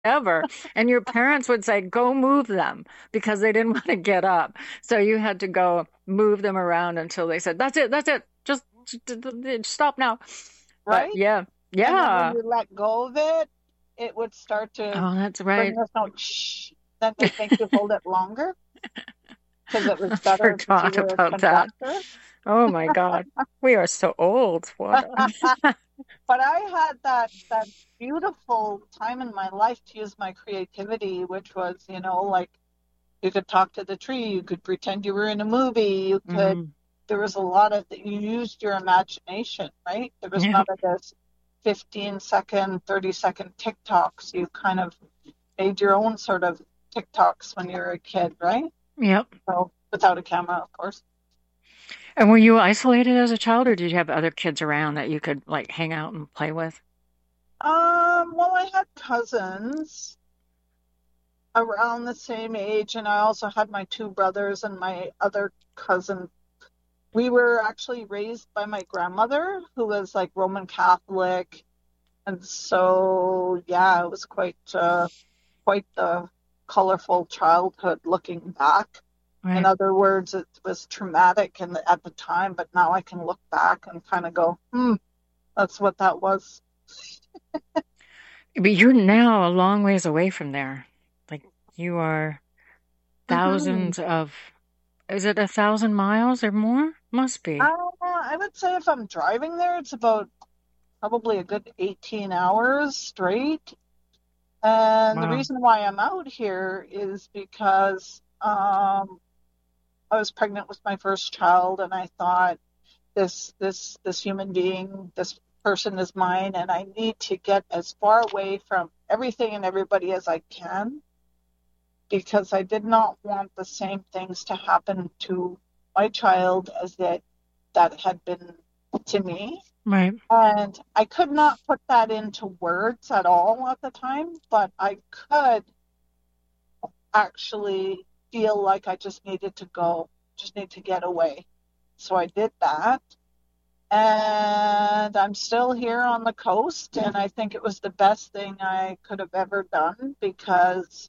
ever. And your parents would say, go move them because they didn't want to get up. So you had to go move them around until they said, that's it. Just stop now. But right? yeah, And then when yeah. you let go of it, it would start to Oh, that's bring right. this note, shh. Then they think you hold it longer because it was I better because you forgot were a about that. conductor. Oh my God. We are so old. What? But I had that beautiful time in my life to use my creativity, which was, like you could talk to the tree, you could pretend you were in a movie, Hmm. there was a lot of that you used your imagination, right? There was Yeah. none of this 15-second, 30-second TikToks. You kind of made your own sort of TikToks when you were a kid, right? Yep. So without a camera, of course. And were you isolated as a child, or did you have other kids around that you could like hang out and play with? Well, I had cousins around the same age, and I also had my two brothers and my other cousin. We were actually raised by my grandmother, who was like Roman Catholic, and so yeah, it was quite the colorful childhood looking back. In Right. other words, it was traumatic at the time, but now I can look back and kind of go, that's what that was. But you're now a long ways away from there. Like you are Hmm thousands of, is it 1,000 miles or more? Must be. I would say if I'm driving there, it's about probably a good 18 hours straight. And the Wow. reason why I'm out here is because I was pregnant with my first child, and I thought this human being, this person is mine, and I need to get as far away from everything and everybody as I can because I did not want the same things to happen to my child as that had been to me. Right. And I could not put that into words at all at the time, but I could actually feel like I just needed to go, just need to get away. So I did that. And I'm still here on the coast, and I think it was the best thing I could have ever done because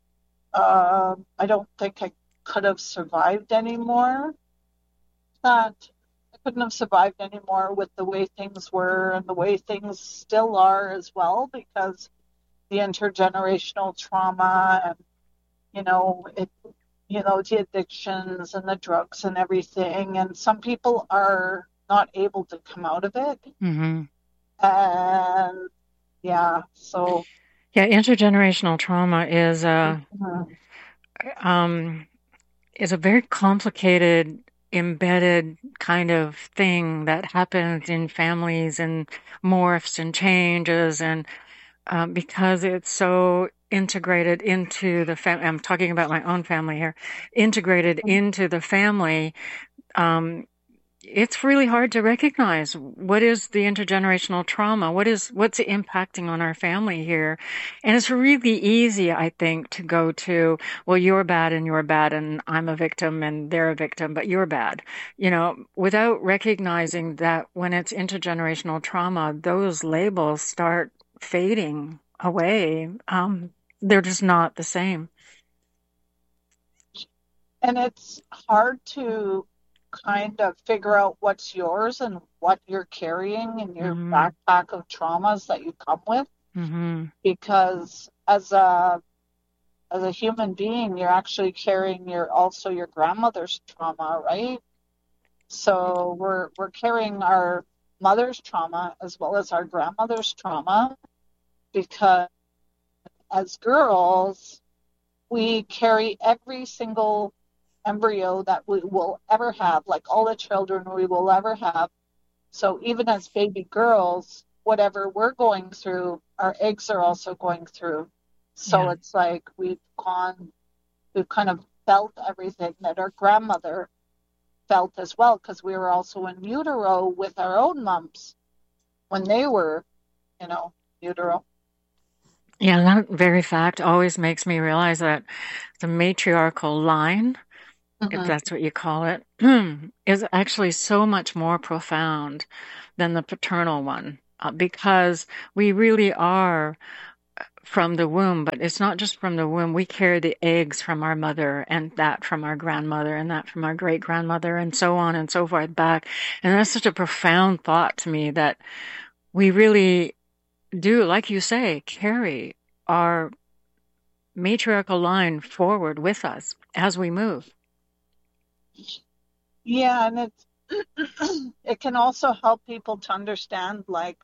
I don't think I could have survived anymore. That I couldn't have survived anymore with the way things were and the way things still are as well, because the intergenerational trauma and it the addictions and the drugs and everything. And some people are not able to come out of it. Hmm. And yeah, so Yeah, intergenerational trauma mhm, um is a very complicated, embedded kind of thing that happens in families and morphs and changes and because it's so integrated into the family. I'm talking about my own family here, integrated into the family. Um, it's really hard to recognize what is the intergenerational trauma, what's impacting on our family here. And it's really easy, I think, to go to, well, you're bad and I'm a victim and they're a victim, but you're bad. Without recognizing that when it's intergenerational trauma, those labels start fading away. They're just not the same. and it's hard to kind of figure out what's yours and what you're carrying in your Hmm. backpack of traumas that you come with, Hmm. because as a human being, you're actually carrying your grandmother's trauma, right? So we're carrying our mother's trauma as well as our grandmother's trauma because as girls, we carry every single embryo that we will ever have, like all the children we will ever have. So even as baby girls, whatever we're going through, our eggs are also going through. So Yeah. it's like we've kind of felt everything that our grandmother felt as well, because we were also in utero with our own moms when they were, you know, utero. Yeah, that very fact always makes me realize that the matriarchal line, if Hmm that's what you call it, is actually so much more profound than the paternal one, because we really are from the womb, but it's not just from the womb. We carry the eggs from our mother, and that from our grandmother, and that from our great grandmother, and so on and so forth back. And that's such a profound thought to me that we really do, like you say, carry our matriarchal line forward with us as we move. Yeah, and it's it can also help people to understand, like,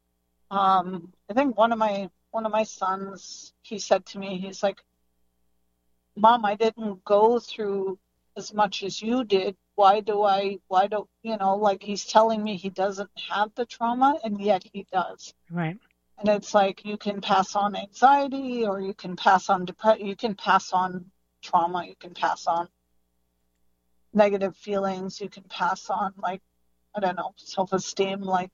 I think one of my sons, he said to me, he's like, Mom, I didn't go through as much as you did. Why do, like, he's telling me he doesn't have the trauma, and yet he does. Right. And it's like you can pass on anxiety, or you can pass on depression, you can pass on trauma, you can pass on negative feelings, you can pass on, like, I don't know, self-esteem, like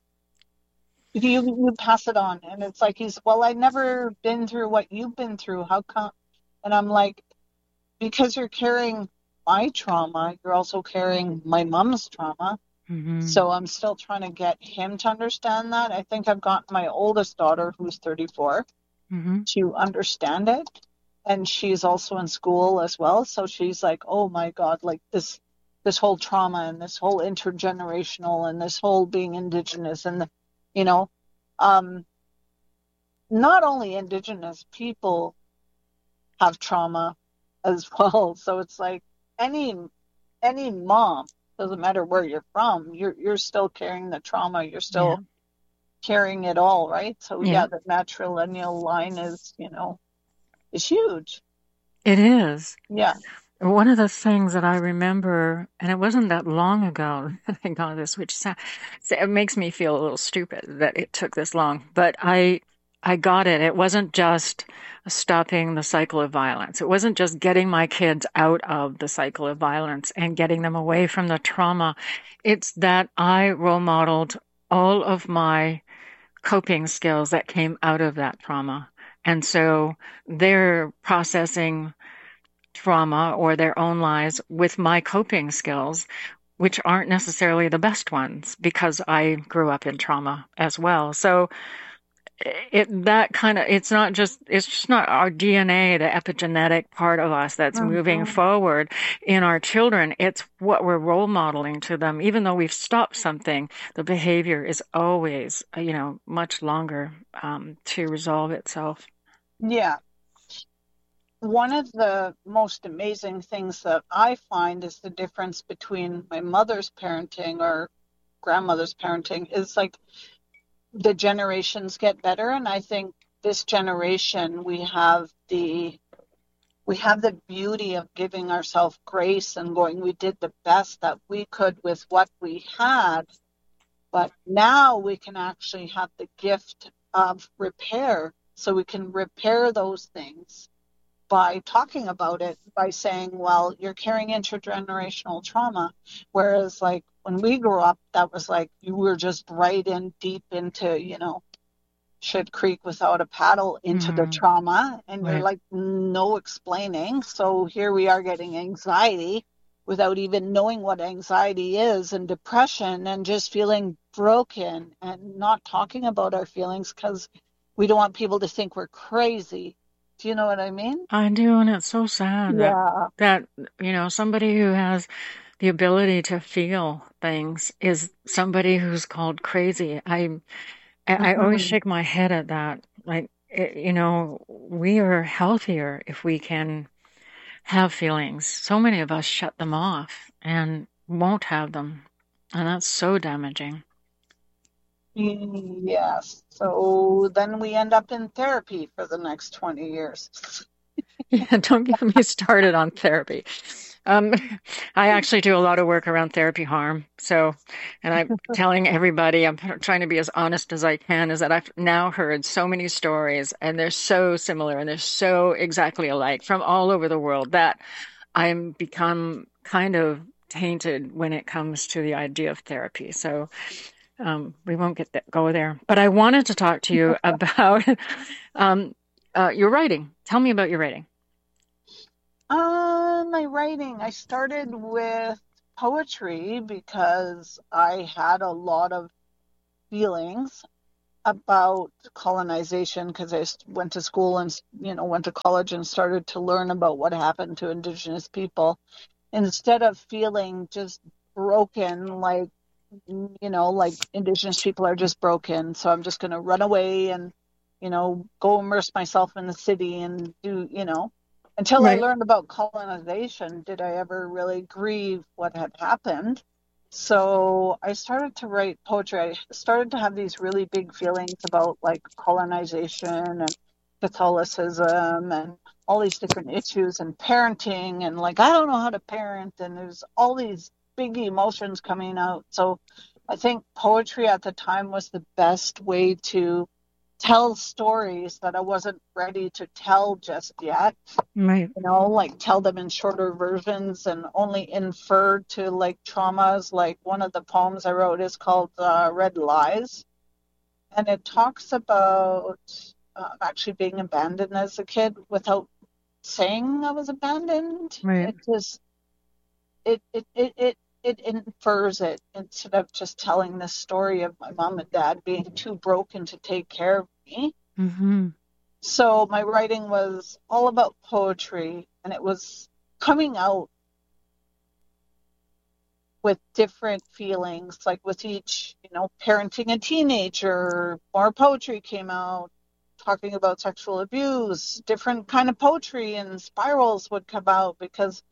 you pass it on. And it's like well, I never been through what you've been through. How come? And I'm like, because you're carrying my trauma, you're also carrying my mom's trauma. Mm-hmm. So I'm still trying to get him to understand that. I think I've got my oldest daughter, who's 34, Mm-hmm. to understand it. And she's also in school as well. So she's like, oh my God, like this whole trauma and this whole intergenerational and this whole being Indigenous and, you know, um, not only Indigenous people have trauma as well. So it's like any mom, doesn't matter where you're from, you're still carrying the trauma, you're Yeah. still carrying it all, right? So Yeah. yeah, the matrilineal line is huge. It is. Yeah. One of the things that I remember, and it wasn't that long ago that I got this, which it makes me feel a little stupid that it took this long, but I got it. It wasn't just stopping the cycle of violence. It wasn't just getting my kids out of the cycle of violence and getting them away from the trauma. It's that I role modeled all of my coping skills that came out of that trauma. And so they're processing trauma or their own lives with my coping skills, which aren't necessarily the best ones because I grew up in trauma as well. So it's just not our DNA, the epigenetic part of us that's moving Mhm. forward in our children. It's what we're role modeling to them. Even though we've stopped something, the behavior is always, much longer to resolve itself. Yeah. One of the most amazing things that I find is the difference between my mother's parenting or grandmother's parenting is like the generations get better. And I think this generation, we have the beauty of giving ourselves grace and going, we did the best that we could with what we had. But now we can actually have the gift of repair. So we can repair those things by talking about it, by saying, well, you're carrying intergenerational trauma. Whereas, like, when we grew up, that was like you were just right in deep into, Shit Creek without a paddle into the Hmm. trauma. And you're Right. like, no explaining. So here we are getting anxiety without even knowing what anxiety is, and depression, and just feeling broken and not talking about our feelings because we don't want people to think we're crazy. Do you know what I mean? I do, and it's so sad that Yeah. that somebody who has the ability to feel things is somebody who's called crazy. I always Mhm. shake my head at that. Like, we are healthier if we can have feelings. So many of us shut them off and won't have them, and that's so damaging. Yes. So then we end up in therapy for the next 20 years. Yeah, don't get me started on therapy. Um, I actually do a lot of work around therapy harm. So, and I'm telling everybody, I'm trying to be as honest as I can, is that I've now heard so many stories and they're so similar and they're so exactly alike from all over the world that I'm become kind of tainted when it comes to the idea of therapy. So, we won't go there. But I wanted to talk to you about um, your writing. Tell me about your writing. My writing, I started with poetry because I had a lot of feelings. about colonization because went to school and, went to college and started to learn about what happened to Indigenous people. Instead of feeling just broken, like Indigenous people are just broken, so I'm just going to run away and, go immerse myself in the city and do, until I Right. learned about colonization, did I ever really grieve what had happened. So I started to write poetry. I started to have these really big feelings about like colonization and Catholicism and all these different issues and parenting and like I don't know how to parent and there's all these big emotions coming out. So I think poetry at the time was the best way to tell stories that I wasn't ready to tell just yet, Right. like tell them in shorter versions and only infer to like traumas. Like one of the poems I wrote is called Red Lies, and it talks about actually being abandoned as a kid without saying I was abandoned. Right. It just it infers it instead of just telling the story of my mom and dad being too broken to take care of me. Mm-hmm. So my writing was all about poetry, and it was coming out with different feelings, like with each, parenting a teenager, more poetry came out, talking about sexual abuse, different kind of poetry and spirals would come out because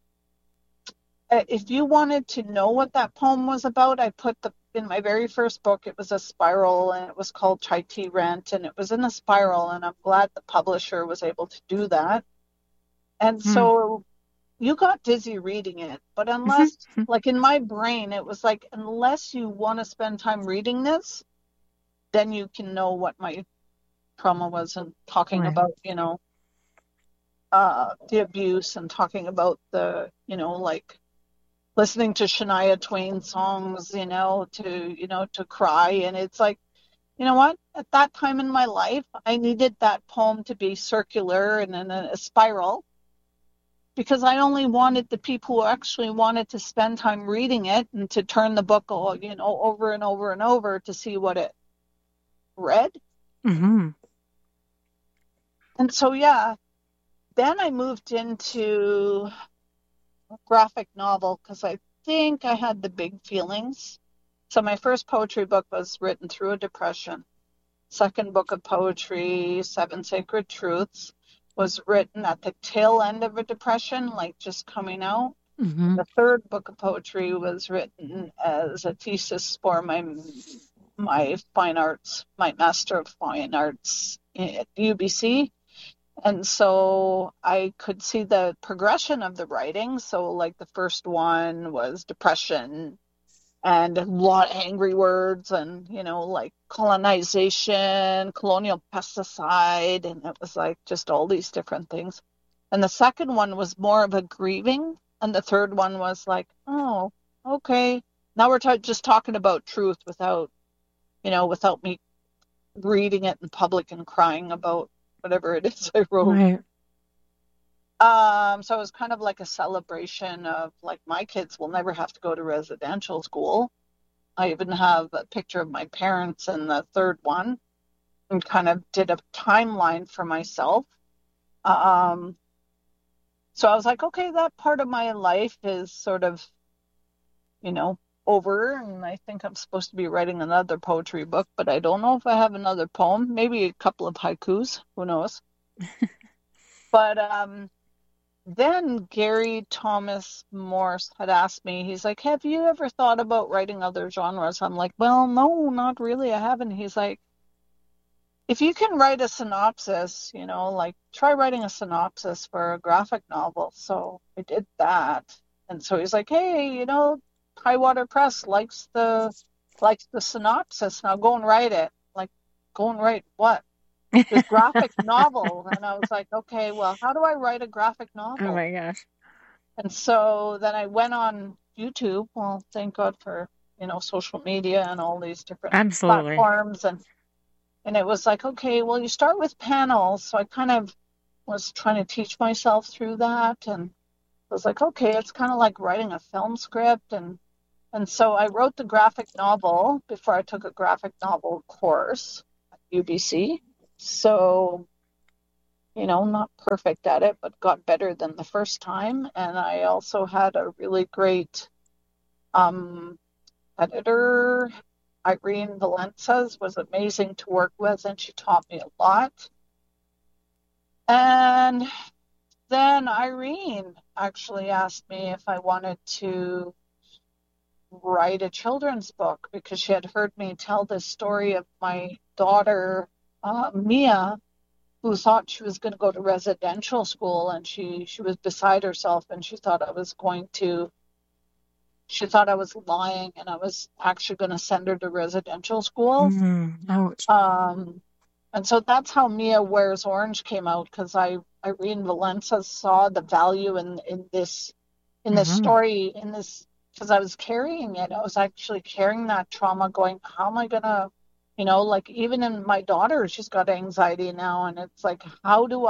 if you wanted to know what that poem was about, I put in my very first book, it was a spiral and it was called Chai Tea Rent and it was in a spiral and I'm glad the publisher was able to do that. And Mm. so you got dizzy reading it, but unless, Mm-hmm. like in my brain, it was like, unless you want to spend time reading this, then you can know what my trauma was and talking Right. about, the abuse and talking about the, like listening to Shania Twain songs, to cry. And it's like, you know what? At that time in my life, I needed that poem to be circular and in a spiral because I only wanted the people who actually wanted to spend time reading it and to turn the book, over and over and over to see what it read. Mm-hmm. And so, yeah, then I moved into graphic novel because I think I had the big feelings. So my first poetry book was written through a depression. Second book of poetry, Seven Sacred Truths, was written at the tail end of a depression, like just coming out. Mm-hmm. The third book of poetry was written as a thesis for my fine arts, my Master of Fine Arts at UBC. And so I could see the progression of the writing. So, like, the first one was depression and a lot of angry words and, like colonization, colonial pesticide. And it was like just all these different things. And the second one was more of a grieving. And the third one was like, oh, okay. Now we're just talking about truth without me reading it in public and crying about whatever it is I wrote. Right. So it was kind of like a celebration of like my kids will never have to go to residential school. I even have a picture of my parents in the third one and kind of did a timeline for myself. Um, so I was like, okay, that part of my life is sort of, over. And I think I'm supposed to be writing another poetry book, but I don't know if I have another poem, maybe a couple of haikus, who knows? But then Gary Thomas Morse had asked me, he's like, have you ever thought about writing other genres? I'm like, well, no, not really. I haven't. He's like, if you can write a synopsis, like try writing a synopsis for a graphic novel. So I did that. And so he's like, hey, Highwater Press likes the synopsis. Now go and write it. Like, go and write what? This graphic novel. And I was like, okay, well, how do I write a graphic Oh novel? my gosh. And so then I went on YouTube. Well, thank God for, social media and all these different Absolutely. platforms. And it was like, okay, well, you start with panels. So I kind of was trying to teach myself through that. And I was like, okay, it's kind of like writing a film script. And And so I wrote the graphic novel before I took a graphic novel course at UBC. So, not perfect at it, but got better than the first time. And I also had a really great um, editor. Irene Valencias was amazing to work with, and she taught me a lot. And then Irene actually asked me if I wanted to write a children's book because she had heard me tell this story of my daughter, Mia, who thought she was going to go to residential school, and she was beside herself, and she thought I was lying and I was actually going to send her to residential school. Ouch. And so that's how Mia Wears Orange came out, because Irene Valencia saw the value in this Hmm. story, because I was carrying it. I was actually carrying that trauma, going, how am I gonna, like, even in my daughter, she's got anxiety now, and it's like, how do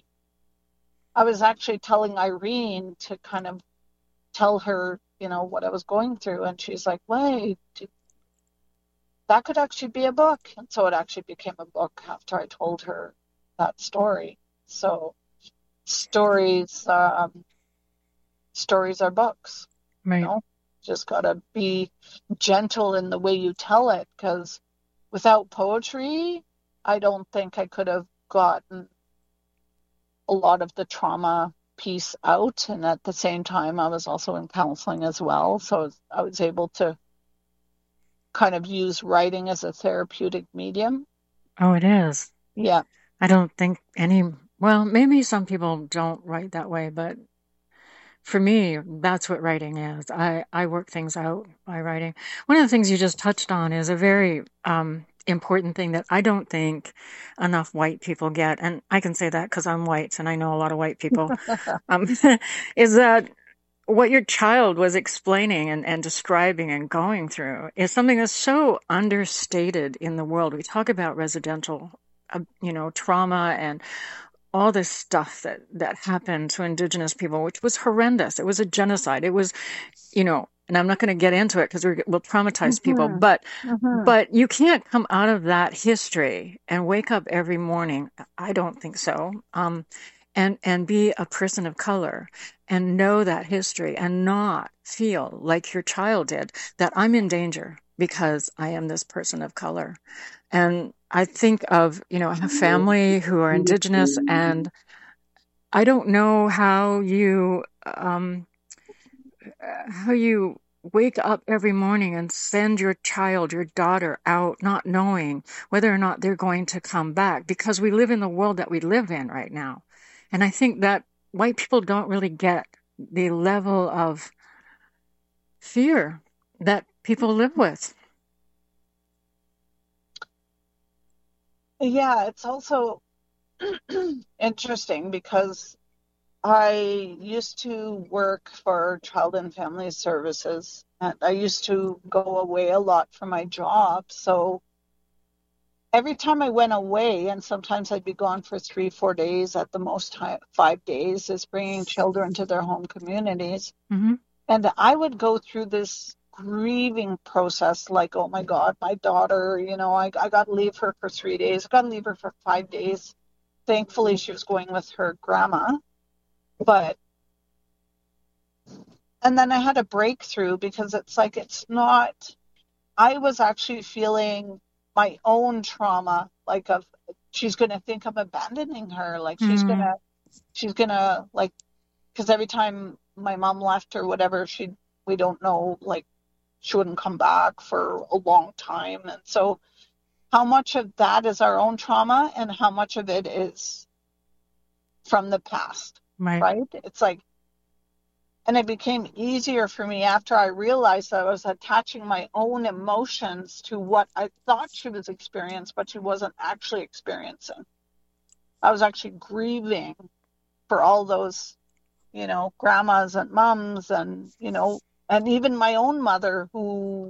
I was actually telling Irene to kind of tell her, what I was going through, and she's like, wait, that could actually be a book. And so it actually became a book after I told her that story. So stories, stories are books, you Right. know. Just gotta be gentle in the way you tell it, because without poetry, I don't think I could have gotten a lot of the trauma piece out. And at the same time, I was also in counseling as well. So I was able to kind of use writing as a therapeutic medium. Oh, it is. Yeah. I don't think well, maybe some people don't write that way, but for me, that's what writing is. I work things out by writing. One of the things you just touched on is a very important thing that I don't think enough white people get, and I can say that because I'm white and I know a lot of white people, um, is that what your child was explaining and describing and going through is something that's so understated in the world. We talk about residential, trauma and all this stuff that happened to indigenous people, which was horrendous. It was a genocide. It was, and I'm not going to get into it because we'll traumatize people, Hmm. but Hmm. but you can't come out of that history and wake up every morning. I don't think so. And be a person of color and know that history and not feel like your child did that I'm in danger because I am this person of color. And I think of, I have family who are indigenous, and I don't know how you wake up every morning and send your child, your daughter out, not knowing whether or not they're going to come back, because we live in the world that we live in right now. And I think that white people don't really get the level of fear that people live with. Yeah, it's also interesting because I used to work for Child and Family Services, and I used to go away a lot for my job. So every time I went away, and sometimes I'd be gone for 3, 4 days, at the most 5 days, is bringing children to their home communities. Hmm. And I would go through this grieving process like, oh my God, my daughter, I got to leave her for 3 days. I got to leave her for 5 days. Thankfully, she was going with her grandma. But, and then I had a breakthrough, because it's like, it's not, I was actually feeling my own trauma, like, of, she's going to think I'm abandoning her. Like, Mm, she's going to, like, because every time my mom left or whatever, we don't know, like, she wouldn't come back for a long time. And so, how much of that is our own trauma and how much of it is from the past, right. right? It's like, and it became easier for me after I realized that I was attaching my own emotions to what I thought she was experiencing, but she wasn't actually experiencing. I was actually grieving for all those, grandmas and moms, and, and even my own mother, who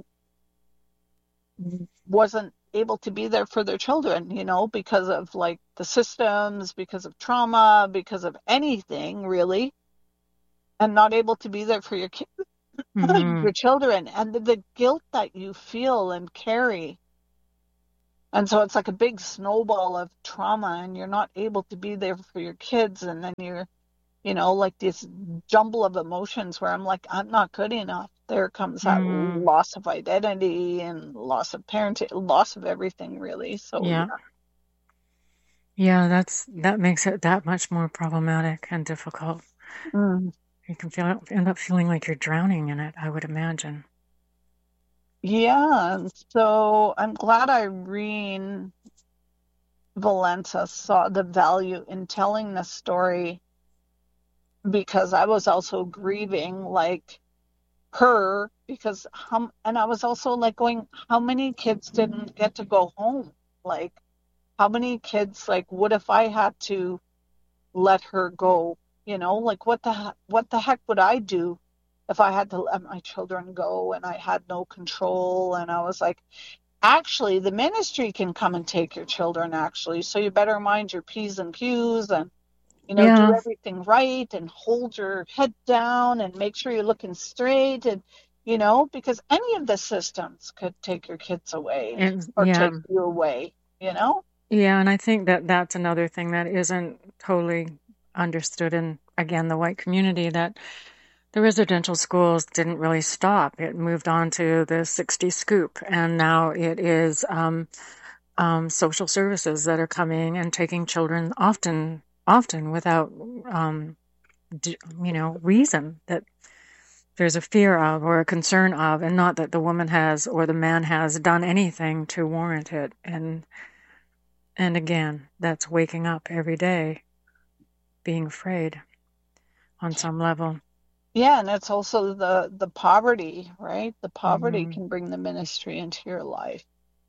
wasn't able to be there for their children, because of, like, the systems, because of trauma, because of anything really, and not able to be there for your kids. Mm-hmm. your children, and the guilt that you feel and carry. And so it's like a big snowball of trauma, and you're not able to be there for your kids. And then you're, like this jumble of emotions where I'm like, I'm not good enough. There comes that Mm-hmm. loss of identity and loss of parenting, loss of everything, really. So, Yeah. Yeah, that makes it that much more problematic and difficult. yeah. You can end up feeling like you're drowning in it, I would imagine. Yeah, and so I'm glad Irene Valenza saw the value in telling the story because I was also grieving like her because and I was also like going, how many kids didn't get to go home? Like how many kids like what if I had to let her go? Like what the heck would I do if I had to let my children go and I had no control? And I was like, actually, the ministry can come and take your children, actually. So you better mind your P's and Q's and, do Yeah, everything right and hold your head down and make sure you're looking straight. And, because any of the systems could take your kids away and or yeah, take you away, you know? yeah, and I think that that's another thing that isn't totally understood in, again, the white community, that the residential schools didn't really stop. It moved on to the 60 scoop, and now it is social services that are coming and taking children often without, um, reason that there's a fear of or a concern of, and not that the woman has or the man has done anything to warrant it. And again, that's waking up every day, being afraid on some level. Yeah, and it's also the poverty, right? The poverty Hmm. can bring the ministry into your life,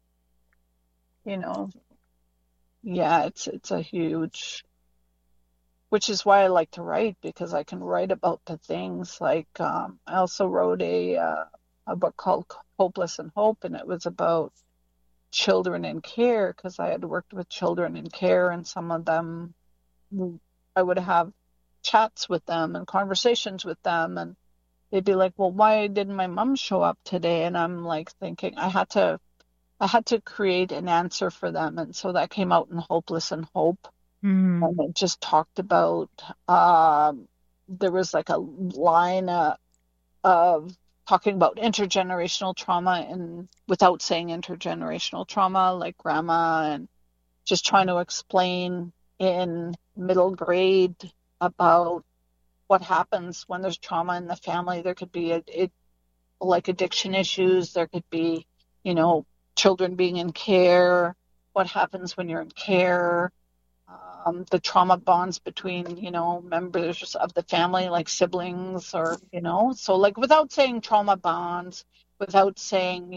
you know. Yeah, it's a huge, which is why I like to write because I can write about the things like I also wrote a book called Hopeless and Hope, and it was about children in care because I had worked with children in care, and some of them I would have chats with them and conversations with them, and they'd be like, "Well, why didn't my mom show up today?" And I'm like thinking I had to create an answer for them, and so that came out in Hopeless and Hope. Hmm. And it just talked about um, there was like a line of talking about intergenerational trauma and without saying intergenerational trauma, like grandma, and just trying to explain in middle grade about what happens when there's trauma in the family. There could be like addiction issues. There could be, you know, children being in care. What happens when you're in care? The trauma bonds between, members of the family, like siblings, or, so like without saying trauma bonds, without saying,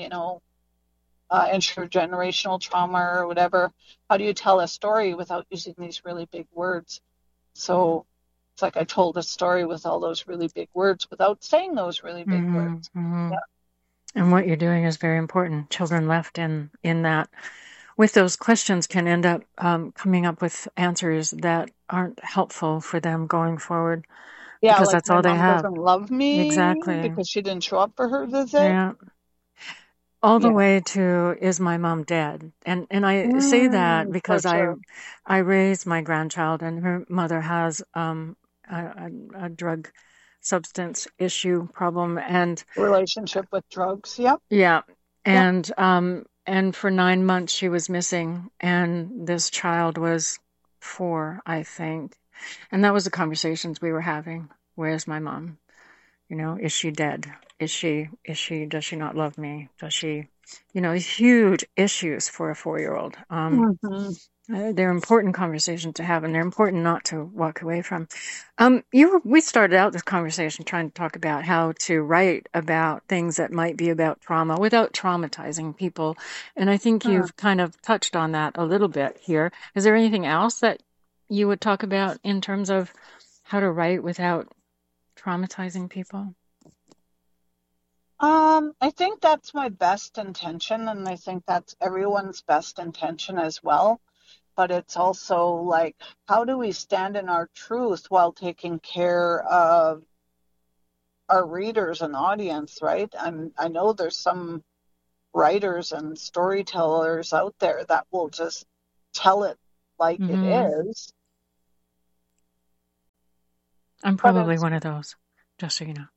intergenerational trauma or whatever, how do you tell a story without using these really big words? So it's like I told a story with all those really big words without saying those really big Hmm. words. Hmm. Yeah. And what you're doing is very important. Children left in that with those questions can end up coming up with answers that aren't helpful for them going forward Yeah, because like that's my all they mom have. doesn't love me Exactly. because she didn't show up for her visit. Yeah. All the Yeah. way to, is my mom dead? And I say that So because true. I raised my grandchild, and her mother has a drug substance issue problem, and Relationship with drugs. Yep. yeah, Yep. and for 9 months she was missing, and this child was 4, I think, and that was the conversations we were having. Where's my mom? Is she dead? Does she not love me? Does she, these huge issues for a 4-year-old. Hmm. They're important conversations to have, and they're important not to walk away from. We started out this conversation trying to talk about how to write about things that might be about trauma without traumatizing people. And I think you've kind of touched on that a little bit here. Is there anything else that you would talk about in terms of how to write without traumatizing people? I think that's my best intention, and I think that's everyone's best intention as well. But it's also like, how do we stand in our truth while taking care of our readers and audience, right? I know there's some writers and storytellers out there that will just tell it like it Hmm. is, I'm but probably it's one of those, just so you know.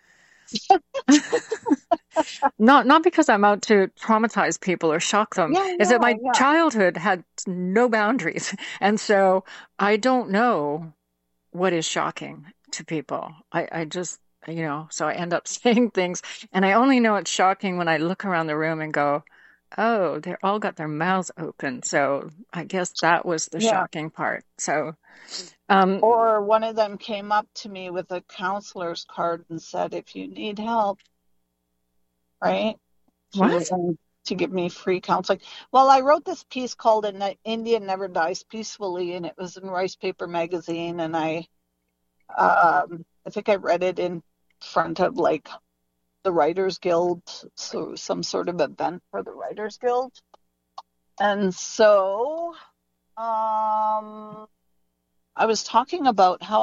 Not because I'm out to traumatize people or shock them. yeah, Is that yeah, my yeah, childhood had no boundaries. And so I don't know what is shocking to people. I just, so I end up saying things and I only know it's shocking when I look around the room and go, oh, they're all got their mouths open. So I guess that was the yeah. shocking part. So, um, Or one of them came up to me with a counselor's card and said, if you need help, right? She was what? going to give me free counseling. Well, I wrote this piece called "An Indian Never Dies Peacefully," and it was in Rice Paper Magazine, and I think I read it in front of like the Writers Guild, so some sort of event for the Writers Guild. And so I was talking about how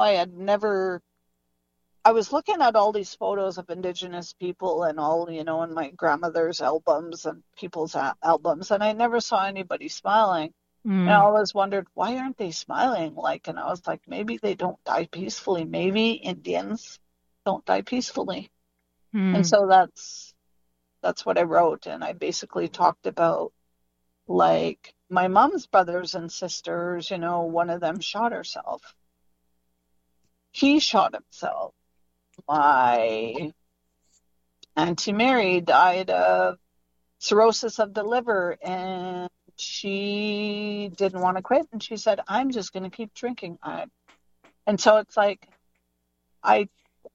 I was looking at all these photos of Indigenous people and all, in my grandmother's albums and people's albums, and I never saw anybody smiling. And I Mm, always wondered, why aren't they smiling? And I was like, maybe they don't die peacefully. Maybe Indians don't die peacefully. And mm, so that's what I wrote. And I basically talked about like my mom's brothers and sisters, one of them shot herself. He shot himself. My Auntie Mary died of cirrhosis of the liver, and she didn't want to quit. And she said, I'm just going to keep drinking. And so it's like, I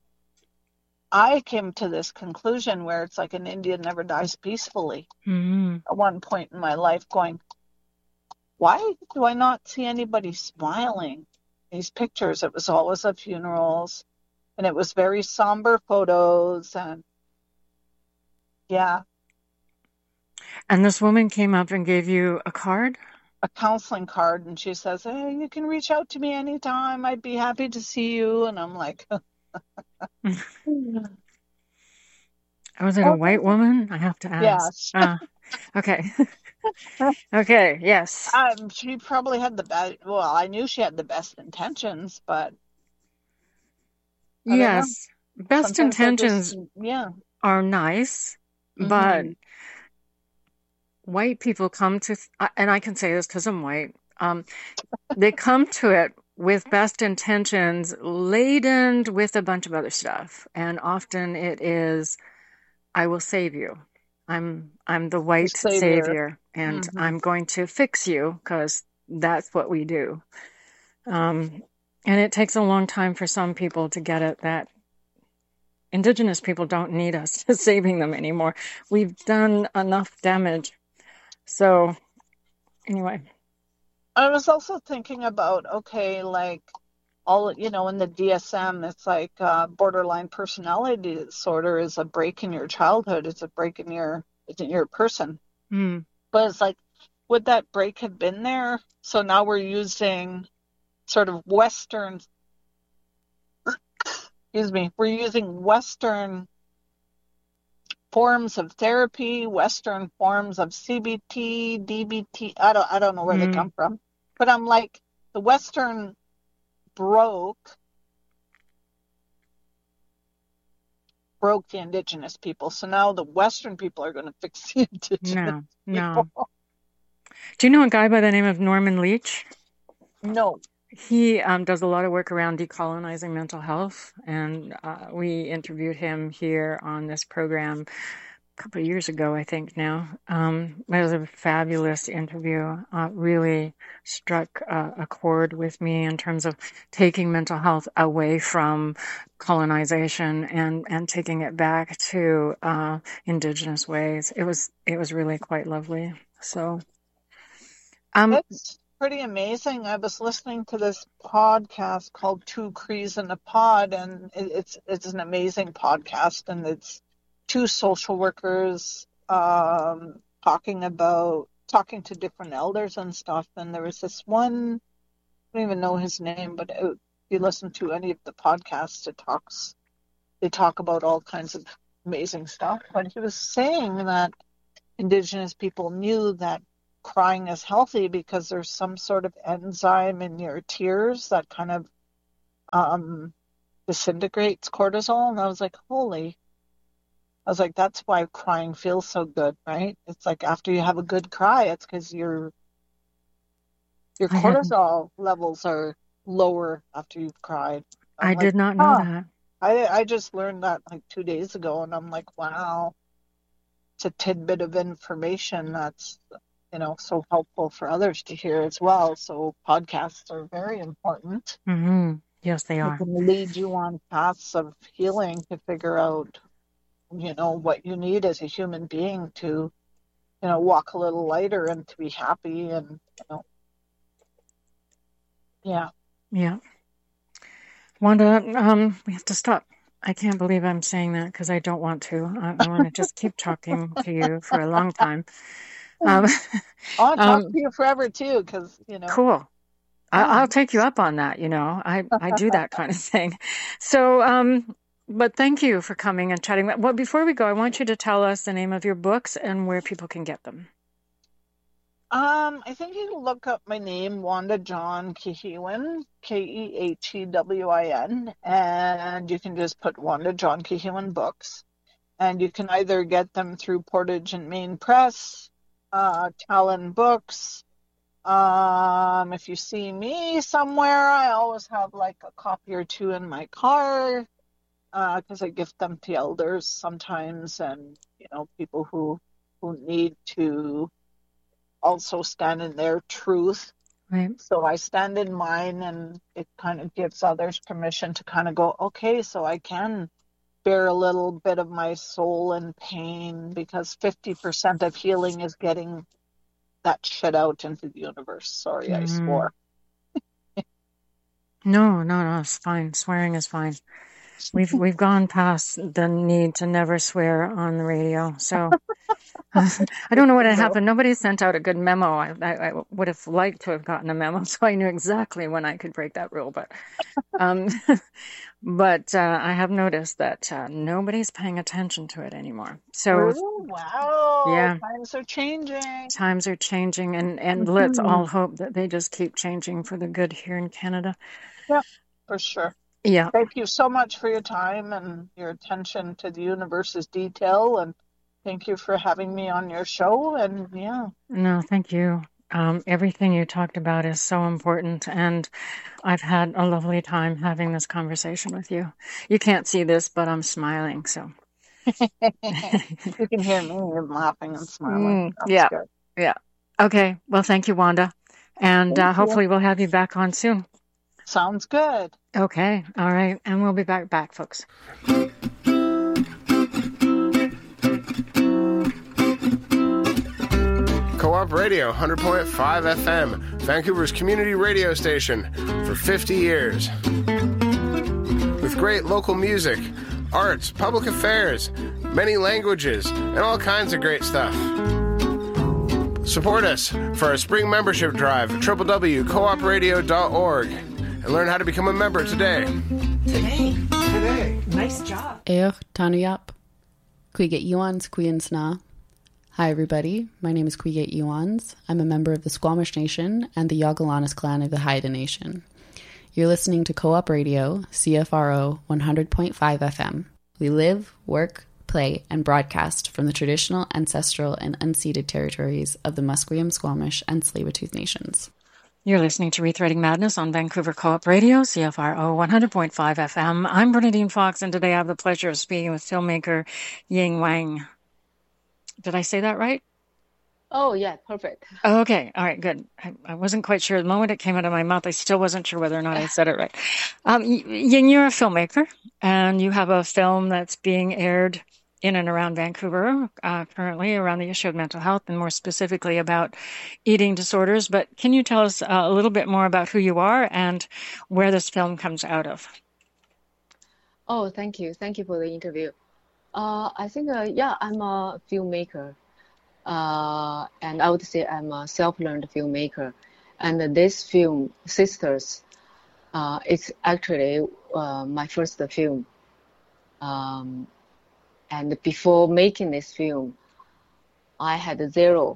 I came to this conclusion where it's like an Indian never dies peacefully mm. at one point in my life, going, why do I not see anybody smiling? These pictures, it was always at funerals, and it was very somber photos, and yeah, And this woman came up and gave you a card? a counseling card, and she says, hey, you can reach out to me anytime. I'd be happy to see you. And I'm like, Was it a white oh, woman? I have to ask. yes. Okay. Okay, yes. She probably had the best, well, I knew she had the best intentions, but I don't know. Yes. Best Sometimes I just, intentions yeah. are nice, but Hmm. white people come to, and I can say this because I'm white, they come to it with best intentions laden with a bunch of other stuff. And often it is, I will save you. I'm the The white savior. savior, and Hmm. I'm going to fix you because that's what we do. Um, and it takes a long time for some people to get it that Indigenous people don't need us saving them anymore. We've done enough damage. So anyway, I was also thinking about, okay, like all, in the DSM, it's like borderline personality disorder is a break in your childhood. It's a break in your person. mm, But it's like, would that break have been there? So now we're using sort of Western, excuse me, we're using Western forms of therapy, Western forms of CBT, DBT. I don't know where they mm, come from, but I'm like, the Western broke the Indigenous people. So now the Western people are going to fix the Indigenous no, people. no. Do you know a guy by the name of Norman Leach? No. He does a lot of work around decolonizing mental health, and we interviewed him here on this program a couple of years ago, I think now. It was a fabulous interview. Really struck a chord with me in terms of taking mental health away from colonization and taking it back to indigenous ways. It was really quite lovely. So, um, It's pretty amazing. I was listening to this podcast called Two Crees in a Pod, and it's an amazing podcast, and it's two social workers talking to different elders and stuff. And there was this one, I don't even know his name, but if you listen to any of the podcasts, it talks they talk about all kinds of amazing stuff. But he was saying that Indigenous people knew that crying is healthy because there's some sort of enzyme in your tears that kind of disintegrates cortisol. And I was like, that's why crying feels so good, right? It's like after you have a good cry, it's because your I hadn't, cortisol levels are lower after you've cried. I'm I like, did not know huh. that. I just learned that like 2 days ago, and I'm like, wow, it's a tidbit of information that's, so helpful for others to hear as well. So podcasts are very important. Hmm. Yes, they They are. can lead you on paths of healing to figure out, what you need as a human being to, walk a little lighter and to be happy and, yeah. Yeah. Wanda, we have to stop. I can't believe I'm saying that because I don't want to. I want to just keep talking to you for a long time. Um, I want to talk um, to you forever too, because, cool. yeah. I'll take you up on that. I do that kind of thing. So, but thank you for coming and chatting. Well, before we go, I want you to tell us the name of your books and where people can get them. I think you can look up my name, Wanda John Kehewan, Kehewin, and you can just put Wanda John Kehewan Books. And you can either get them through Portage and Main Press, Talon Books. If you see me somewhere, I always have like a copy or two in my car, because I gift them to elders sometimes, and people who need to also stand in their truth. Right. So I stand in mine, and it kind of gives others permission to kind of go, okay, so I can bear a little bit of my soul and pain, because 50% of healing is getting that shit out into the universe. Sorry, I swore. No, it's fine. Swearing is fine. We've gone past the need to never swear on the radio. So I don't know what had happened. Nobody sent out a good memo. I would have liked to have gotten a memo so I knew exactly when I could break that rule. But I have noticed that nobody's paying attention to it anymore. So wow, yeah, times are changing. Times are changing, and let's all hope that they just keep changing for the good here in Canada. Yeah, for sure. Yeah. Thank you so much for your time and your attention to the universe's detail, and thank you for having me on your show. And yeah. No, thank you. Everything you talked about is so important, and I've had a lovely time having this conversation with you. You can't see this, but I'm smiling, so. You can hear me laughing and smiling. Yeah. Good. Yeah. Okay. Well, thank you, Wanda. And hopefully we'll have you back on soon. Sounds good. Okay. All right. And we'll be back, folks. Co-op Radio 100.5 FM, Vancouver's community radio station for 50 years. With great local music, arts, public affairs, many languages, and all kinds of great stuff. Support us for our spring membership drive at www.coopradio.org and learn how to become a member today. Today. Nice job. Tanuyap. Kuiget Yuans Kuyansna. Hi everybody, my name is Kuiget Yuans. I'm a member of the Squamish Nation and the Yagalanas clan of the Haida Nation. You're listening to Co-op Radio, CFRO 100.5 FM. We live, work, play, and broadcast from the traditional, ancestral, and unceded territories of the Musqueam, Squamish, and Tsleil-Waututh Nations. You're listening to Rethreading Madness on Vancouver Co-op Radio, CFRO 100.5 FM. I'm Bernadine Fox, and today I have the pleasure of speaking with filmmaker Ying Wang. Did I say that right? Oh, yeah, perfect. Okay, all right, good. I wasn't quite sure. The moment it came out of my mouth, I still wasn't sure whether or not I said it right. Ying, you're a filmmaker, and you have a film that's being aired in and around Vancouver currently around the issue of mental health, and more specifically about eating disorders. But can you tell us a little bit more about who you are and where this film comes out of? Oh, thank you. Thank you for the interview. I think, I'm a filmmaker, and I would say I'm a self-learned filmmaker. And this film, Sisters, it's actually my first film. And before making this film, I had zero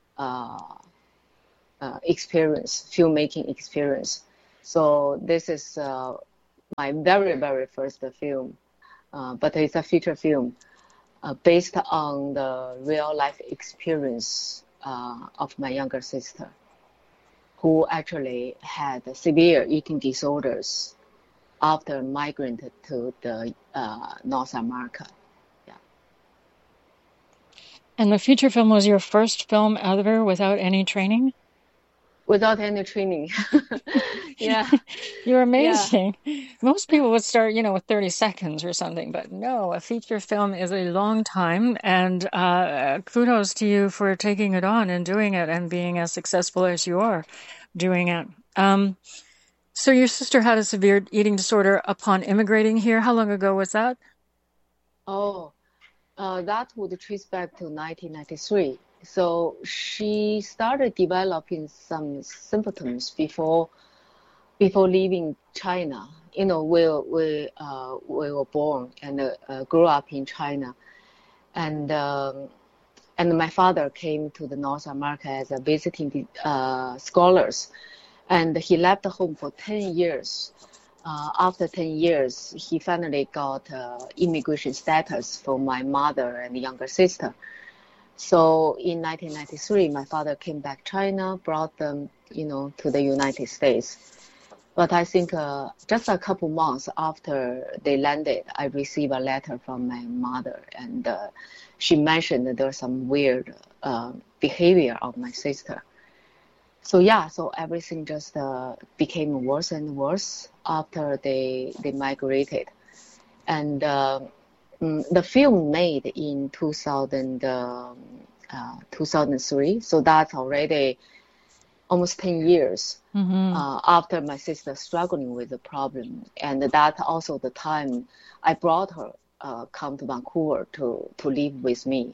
filmmaking experience. So this is my very, very first film, but it's a feature film based on the real life experience of my younger sister, who actually had severe eating disorders after migrated to the North America. Yeah. And the feature film was your first film ever without any training? Without any training. Yeah. You're amazing. Yeah. Most people would start, with 30 seconds or something, but no, a feature film is a long time. And kudos to you for taking it on and doing it and being as successful as you are doing it. So your sister had a severe eating disorder upon immigrating here. How long ago was that? Oh, that would trace back to 1993. So she started developing some symptoms before leaving China. We were born and grew up in China, and my father came to the North America as a visiting scholars, and he left home for 10 years. After 10 years, he finally got immigration status for my mother and younger sister. So in 1993, my father came back to China, brought them, to the United States. But I think just a couple months after they landed, I received a letter from my mother, and she mentioned that there was some weird behavior of my sister. So everything just became worse and worse after they migrated. And the film made in 2003, so that's already almost 10 years after my sister struggling with the problem. And that's also the time I brought her come to Vancouver to live with me.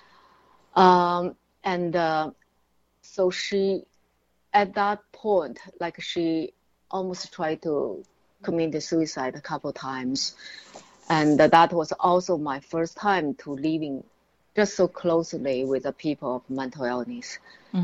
So she, at that point, she almost tried to commit suicide a couple times. And that was also my first time to living just so closely with the people of mental illness.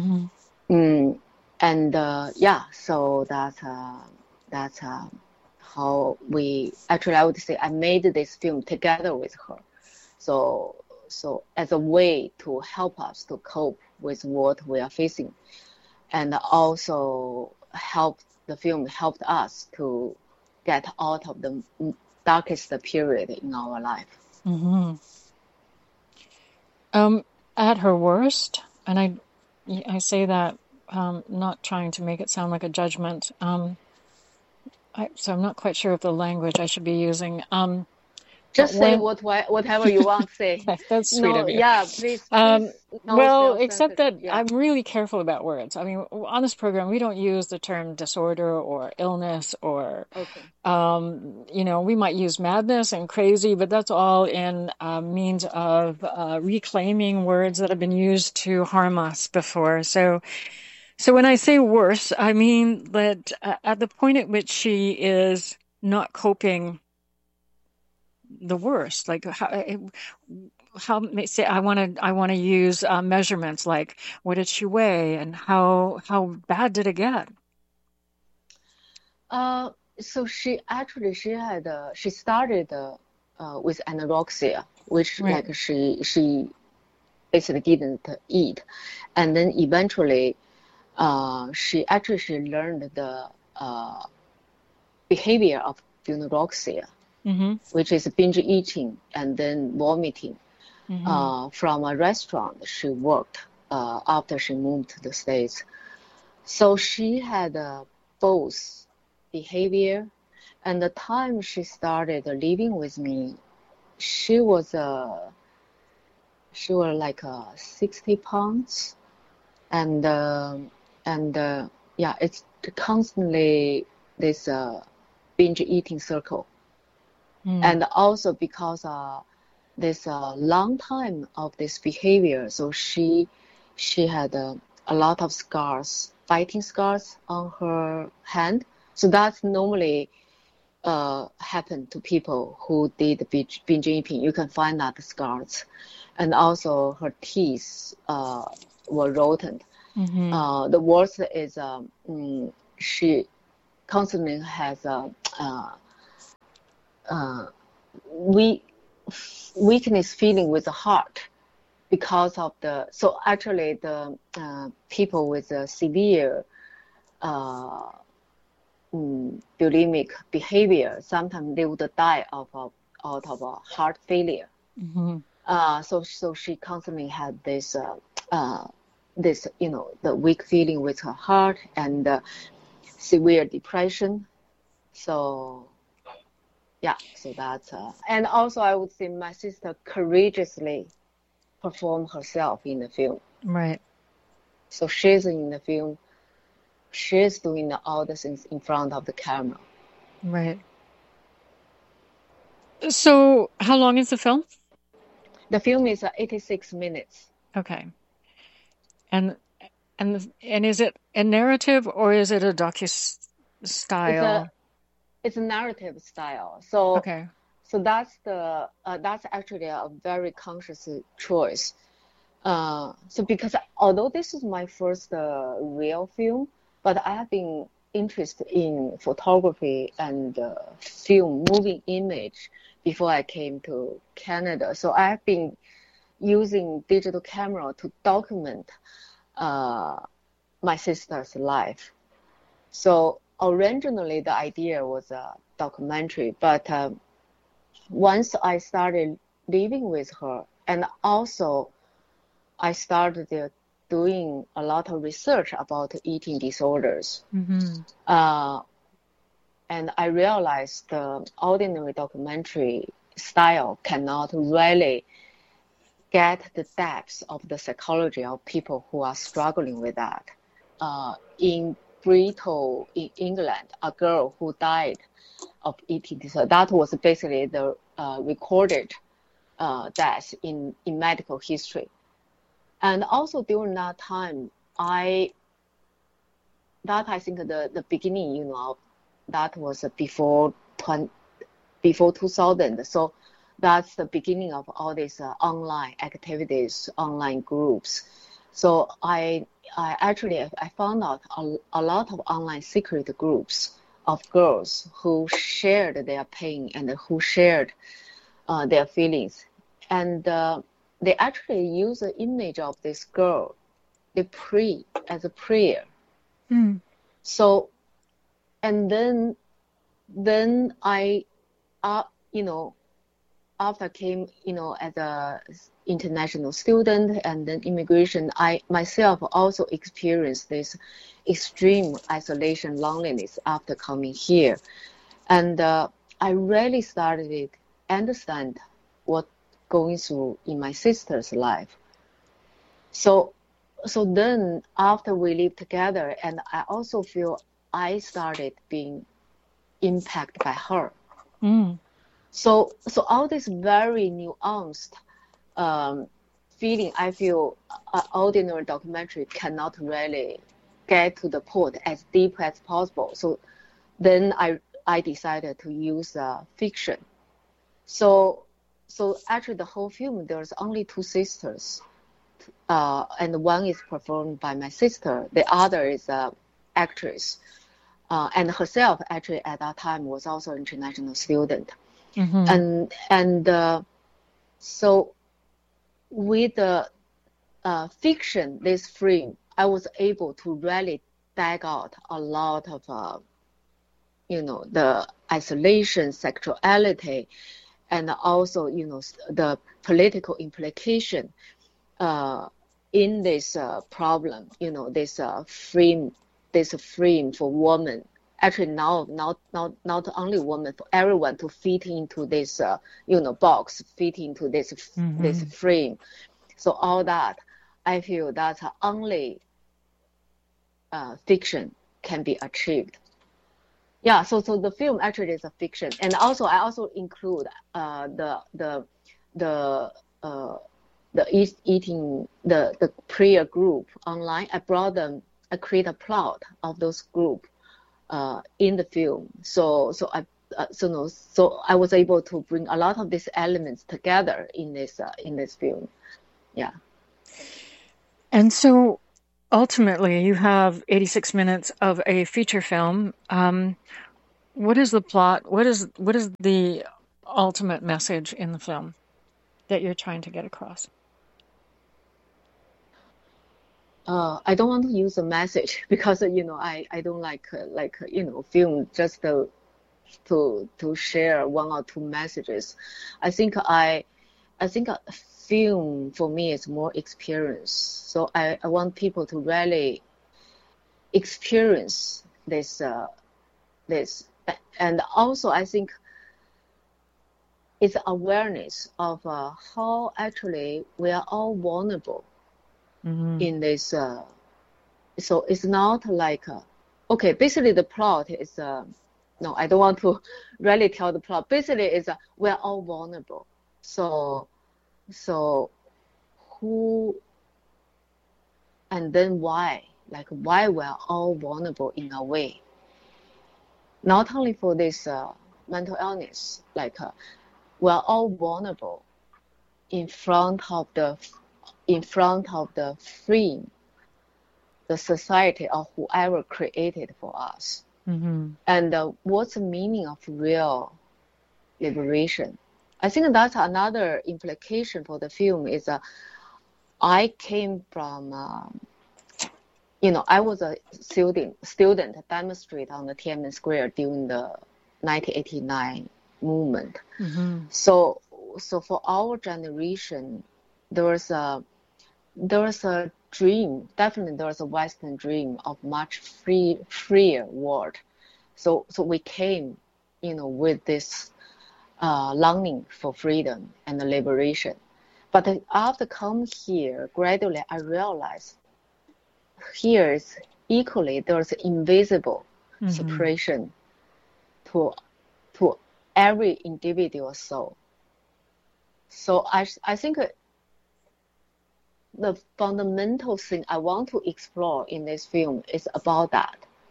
So that's how we actually, I would say I made this film together with her. So as a way to help us to cope with what we are facing, and also the film helped us to get out of the darkest period in our life. At her worst, and I say that not trying to make it sound like a judgment, so I'm not quite sure of the language I should be using. Just say whatever you want to say. That's sweet of you. Yeah, please. Except that I'm really careful about words. I mean, on this program, we don't use the term disorder or illness or, we might use madness and crazy, but that's all in means of reclaiming words that have been used to harm us before. So when I say worse, I mean that at the point at which she is not coping the worst, like how say I want to use measurements like what did she weigh and how bad did it get? So she started with anorexia, which right. She basically didn't eat, and then eventually she learned the behavior of anorexia. Which is binge eating and then vomiting from a restaurant she worked after she moved to the States. So she had both behavior, and the time she started living with me, she was like 60 pounds, and it's constantly this binge eating circle. And also because this long time of this behavior, so she had a lot of scars, fighting scars on her hand. So that's normally happen to people who did binge eating. You can find that scars, and also her teeth were rotten. The worst is she constantly has weakness feeling with the heart because of the. So actually, the people with severe bulimic behavior, sometimes they would die out of a heart failure. So she constantly had this the weak feeling with her heart and severe depression. So so that's and also I would say my sister courageously performed herself in the film. Right. So she's in the film. She's doing all the things in front of the camera. Right. So how long is the film? The film is 86 minutes. Okay. And is it a narrative or is it a docu-style? It's a narrative style. So okay. So that's actually a very conscious choice. So because although this is my first real film, but I have been interested in photography and film, moving image before I came to Canada. So I have been using digital camera to document my sister's life. So originally the idea was a documentary, but once I started living with her, and also I started doing a lot of research about eating disorders. And I realized the ordinary documentary style cannot really get the depths of the psychology of people who are struggling with that. In Bristol, in England, a girl who died of eating disorder, that was basically the recorded death in medical history. And also during that time, I think the beginning, that was before 2000. So that's the beginning of all these online activities, online groups. So I found out a lot of online secret groups of girls who shared their pain and who shared their feelings. And they actually use the image of this girl. They pray as a prayer. So, and then I, after I came, as a international student and then immigration, I myself also experienced this extreme isolation, loneliness after coming here. And I really started to understand what going through in my sister's life. So then after we lived together, and I also feel I started being impacted by her. So all this very nuanced feeling, I feel ordinary documentary cannot really get to the point as deep as possible. So then I decided to use fiction. So actually the whole film, there's only two sisters, and one is performed by my sister. The other is an actress, and herself actually at that time was also an international student. And so with the fiction, this film, I was able to really dig out a lot of the isolation, sexuality, and also the political implication in this problem. This frame for women. Actually, now not only women, for everyone to fit into this box, fit into this this frame. So all that, I feel that only fiction can be achieved. Yeah, so the film actually is a fiction, and also I also include the eating the prayer group online. I create a plot of those group in the film. So So I was able to bring a lot of these elements together in this film. Yeah. And so ultimately, you have 86 minutes of a feature film. What is the plot? What is the ultimate message in the film that you're trying to get across? I don't want to use a message because I don't like film just to share one or two messages. I think a film for me is more experience. So I want people to really experience this, and also I think it's awareness of how actually we are all vulnerable in this. So it's not like okay. Basically, the plot is no, I don't want to really tell the plot. Basically, it's we're all vulnerable. So who and then why? Like why we're all vulnerable in a way. Not only for this mental illness, like we're all vulnerable in front of the frame, the society or whoever created for us. Mm-hmm. And what's the meaning of real liberation? I think that's another implication for the film is I came from, I was a student demonstrate on the Tiananmen Square during the 1989 movement. Mm-hmm. So for our generation, there was a dream. Definitely, there was a Western dream of much freer world. So we came, with this longing for freedom and liberation. But after coming here, gradually I realized here is equally there's invisible separation to every individual soul. So I think the fundamental thing I want to explore in this film is about that.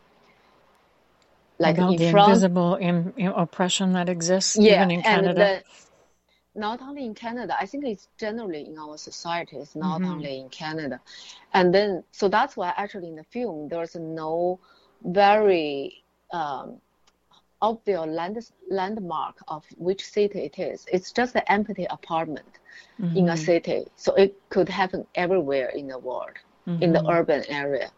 Like about the invisible oppression that exists even in Canada. Not only in Canada, I think it's generally in our society. It's not only in Canada. And then, so that's why actually in the film, there's no very obvious landmark of which city it is. It's just an empty apartment in a city. So it could happen everywhere in the world, in the urban area.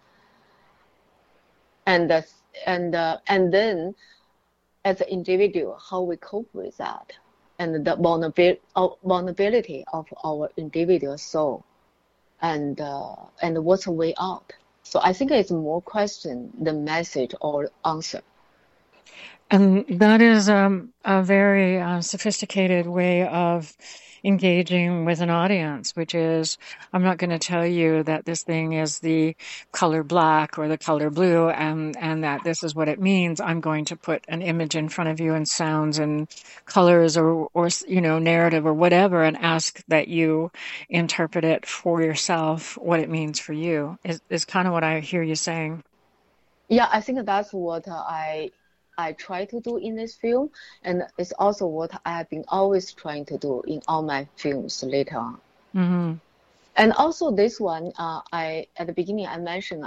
And then as an individual, how we cope with that. And the vulnerability of our individual soul, and what's the way out. So I think it's more question than message or answer. And that is a very sophisticated way of engaging with an audience, which is, I'm not going to tell you that this thing is the color black or the color blue and that this is what it means. I'm going to put an image in front of you and sounds and colors or narrative or whatever and ask that you interpret it for yourself, what it means for you, is kind of what I hear you saying. Yeah, I think that's what I try to do in this film, and it's also what I have been always trying to do in all my films later on. Mm-hmm. And also this one, at the beginning I mentioned,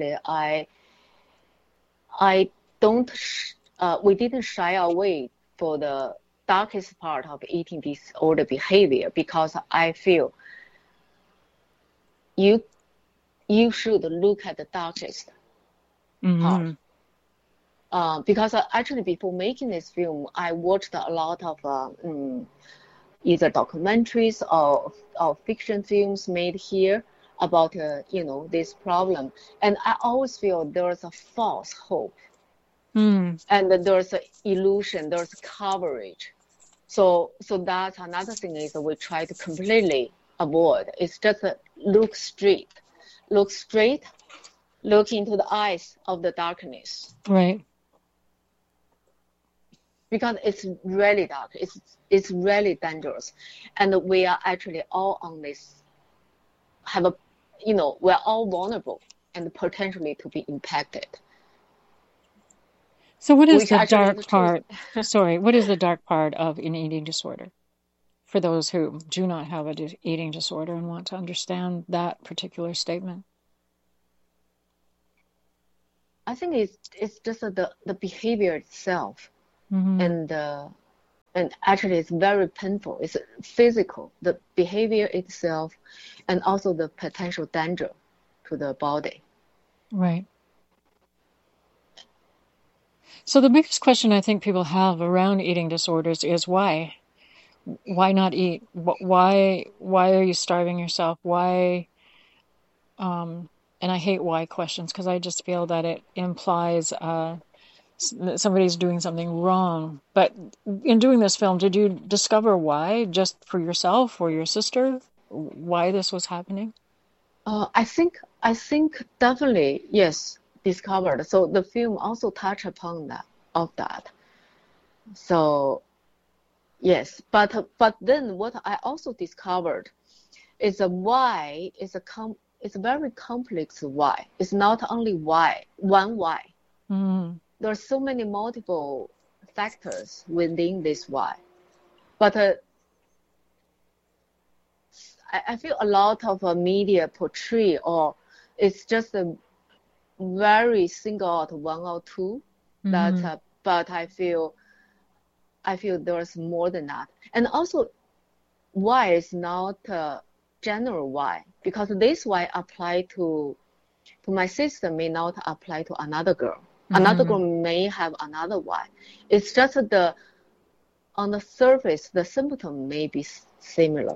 we didn't shy away for the darkest part of eating disorder behavior, because I feel you should look at the darkest part. Because actually before making this film, I watched a lot of either documentaries or fiction films made here about this problem, and I always feel there's a false hope, and there's an illusion, there's coverage. So that's another thing is that we try to completely avoid. It's just look straight, look into the eyes of the darkness. Right. Because it's really dark, it's really dangerous, and we are actually all on this. We're all vulnerable and potentially to be impacted. So what is which the actually dark is true. part? Sorry, what is the dark part of an eating disorder for those who do not have an eating disorder and want to understand that particular statement? I think it's just the behavior itself, Mm-hmm. and actually it's very painful. It's physical, the behavior itself, and also the potential danger to the body. Right. So the biggest question I think people have around eating disorders is why? Why not eat? Why are you starving yourself? Why? And I hate why questions because I just feel that it implies that somebody's doing something wrong. But in doing this film, did you discover why, just for yourself or your sister, why this was happening? I think definitely yes, discovered. So the film also touch upon that. So yes, but then what I also discovered is a why is it's a very complex why. It's not only one why. Mm. There are so many multiple factors within this why. But I feel a lot of media portray, or it's just a very single out one or two. Mm-hmm. But I feel there's more than that. And also, why is not general why, because this why apply to my sister may not apply to another girl. Another girl may have another why. It's just on the surface, the symptom may be similar.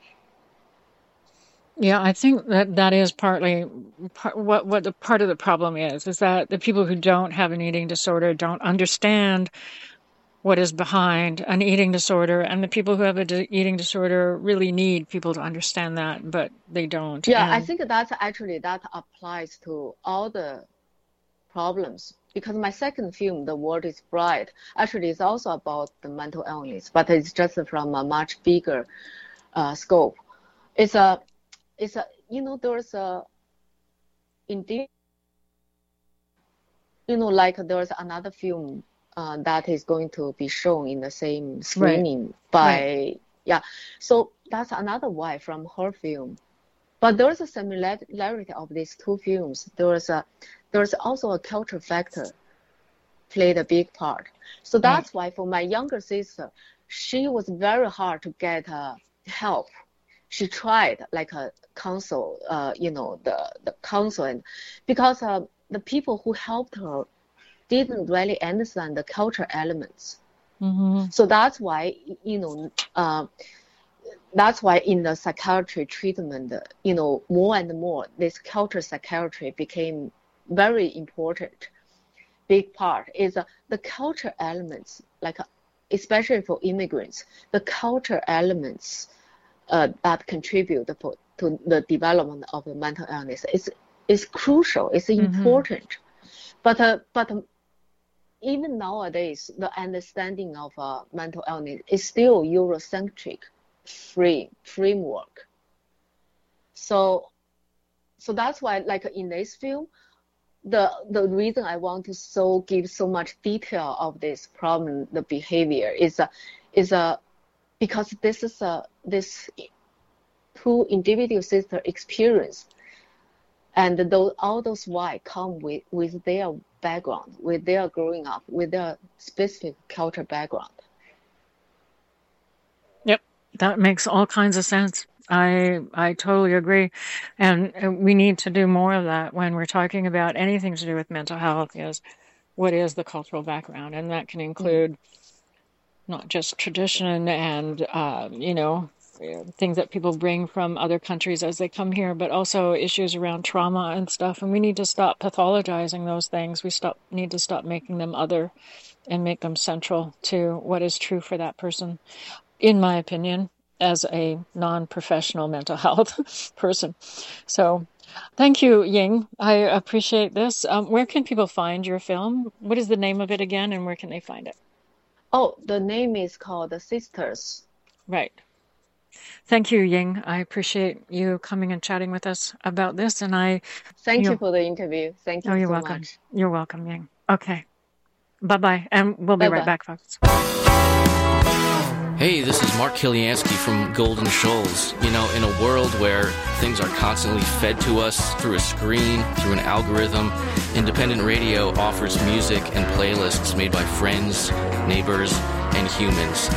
Yeah, I think that is partly what the part of the problem is that the people who don't have an eating disorder don't understand what is behind an eating disorder, and the people who have an eating disorder really need people to understand that, but they don't. Yeah, I think that applies to all the problems, because my second film, The World is Bright, actually is also about the mental illness, but it's just from a much bigger scope. It's a there's a indeed, like there's another film that is going to be shown in the same screening yeah. So that's another why from her film. But there's a similarity of these two films. There's also a cultural factor played a big part. So that's why for my younger sister, she was very hard to get help. She tried like a counsel, the counsel, and because the people who helped her didn't really understand the culture elements. Mm-hmm. So that's why, that's why in the psychiatry treatment, more and more, this culture psychiatry became very important. Big part is the culture elements, like especially for immigrants, the culture elements that contribute to the development of the mental illness is crucial. It's important, but even nowadays, the understanding of mental illness is still Eurocentric framework. So that's why, like in this film, the reason I want to give so much detail of this problem, the behavior, is because this is this two individual sister experience, and all those why come with their background, with their growing up, with their specific culture background. Yep, that makes all kinds of sense. I totally agree, and we need to do more of that when we're talking about anything to do with mental health. Is what is the cultural background, and that can include not just tradition and things that people bring from other countries as they come here, but also issues around trauma and stuff. And we need to stop pathologizing those things. We need to stop making them other and make them central to what is true for that person, in my opinion, as a non-professional mental health person. So thank you, Ying. I appreciate this. Where can people find your film? What is the name of it again, and where can they find it? Oh, the name is called The Sisters. Right. Thank you, Ying. I appreciate you coming and chatting with us about this. And thank you for the interview. Thank you you're so welcome. much. You're welcome, Ying. Okay. Bye-bye. And we'll be right Bye-bye. back, folks. Hey, this is Mark Kiliansky from Golden Shoals. You know, in a world where things are constantly fed to us through a screen, through an algorithm, independent radio offers music and playlists made by friends, neighbors, and humans.